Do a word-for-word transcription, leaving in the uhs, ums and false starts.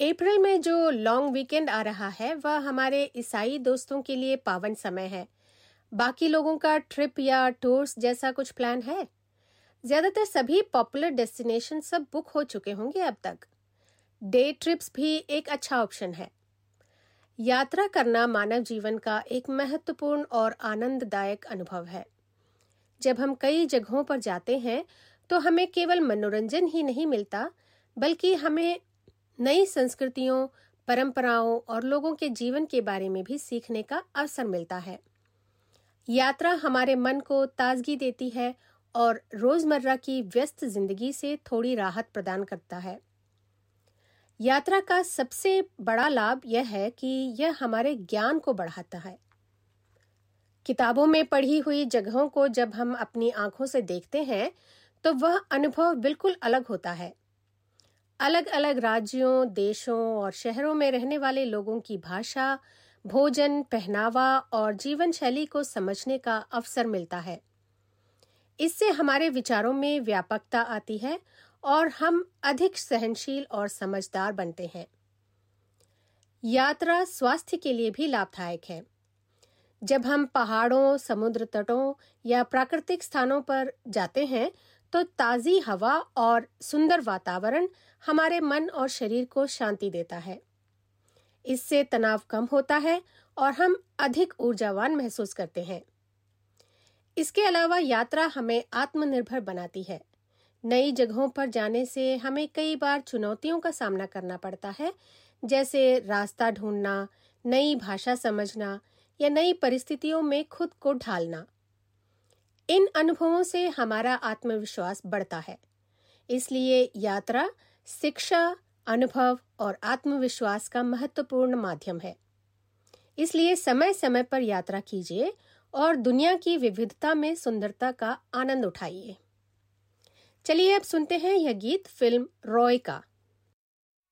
अप्रैल में जो long weekend आ रहा है वह हमारे ईसाई दोस्तों के लिए पावन समय है। बाकी लोगों का ट्रिप या टूर्स जैसा कुछ प्लान है? ज्यादातर सभी पॉपुलर डेस्टिनेशन सब बुक हो चुके होंगे अब तक। डे ट्रिप्स भी एक अच्छा ऑप्शन है। यात्रा करना मानव जीवन का एक महत्वपूर्ण और आनंददायक अनुभव है। जब हम कई जगहों पर जाते हैं तो हमें केवल मनोरंजन ही नहीं मिलता, बल्कि हमें नई संस्कृतियों, परंपराओं और लोगों के जीवन के बारे में भी सीखने का अवसर मिलता है। यात्रा हमारे मन को ताजगी देती है और रोजमर्रा की व्यस्त जिंदगी से थोड़ी राहत प्रदान करता है। यात्रा का सबसे बड़ा लाभ यह है कि यह हमारे ज्ञान को बढ़ाता है। किताबों में पढ़ी हुई जगहों को जब हम अपनी आंखों से देखते हैं तो वह अनुभव बिल्कुल अलग होता है। अलग अलग राज्यों, देशों और शहरों में रहने वाले लोगों की भाषा, भोजन, पहनावा और जीवन शैली को समझने का अवसर मिलता है। इससे हमारे विचारों में व्यापकता आती है और हम अधिक सहनशील और समझदार बनते हैं। यात्रा स्वास्थ्य के लिए भी लाभदायक है। जब हम पहाड़ों, समुद्र तटों या प्राकृतिक स्थानों पर जाते हैं तो ताज़ी हवा और सुंदर वातावरण हमारे मन और शरीर को शांति देता है। इससे तनाव कम होता है और हम अधिक ऊर्जावान महसूस करते हैं। इसके अलावा यात्रा हमें आत्मनिर्भर बनाती है। नई जगहों पर जाने से हमें कई बार चुनौतियों का सामना करना पड़ता है, जैसे रास्ता ढूंढना, नई भाषा समझना या नई परिस्थितियों में खुद को ढालना। इन अनुभवों से हमारा आत्मविश्वास बढ़ता है। इसलिए यात्रा शिक्षा, अनुभव और आत्मविश्वास का महत्वपूर्ण माध्यम है। इसलिए समय समय पर यात्रा कीजिए और दुनिया की विविधता में सुंदरता का आनंद उठाइए। चलिए अब सुनते हैं यह गीत फिल्म रॉय का।